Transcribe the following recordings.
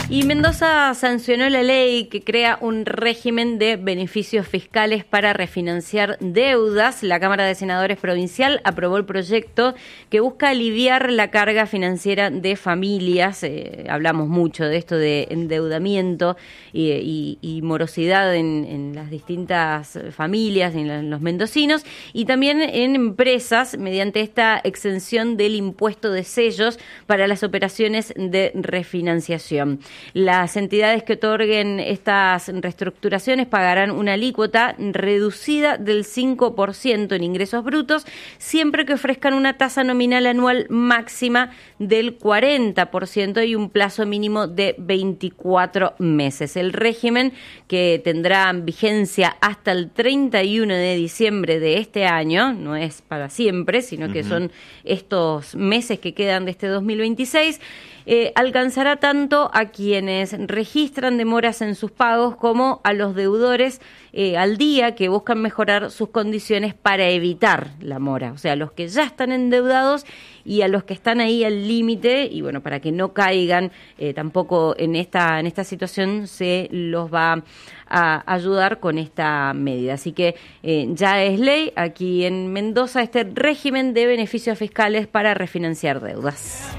Y Mendoza sancionó la ley que crea un régimen de beneficios fiscales para refinanciar deudas. La Cámara de Senadores Provincial aprobó el proyecto que busca aliviar la carga financiera de familias. Hablamos mucho de esto de endeudamiento y morosidad en las distintas familias, en los mendocinos, y también en empresas, mediante esta exención del impuesto de sellos para las operaciones de refinanciación. Las entidades que otorguen estas reestructuraciones pagarán una alícuota reducida del 5% en ingresos brutos, siempre que ofrezcan una tasa nominal anual máxima del 40% y un plazo mínimo de 24 meses. El régimen, que tendrá vigencia hasta el 31 de diciembre de este año, no es para siempre, sino que son estos meses que quedan de este 2026, alcanzará tanto a quienes registran demoras en sus pagos como a los deudores al día que buscan mejorar sus condiciones para evitar la mora. O sea, a los que ya están endeudados y a los que están ahí al límite, y bueno, para que no caigan tampoco en esta situación, se los va a ayudar con esta medida. Así que ya es ley aquí en Mendoza este régimen de beneficios fiscales para refinanciar deudas.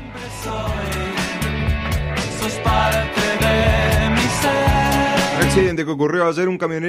Un accidente que ocurrió ayer, un camionero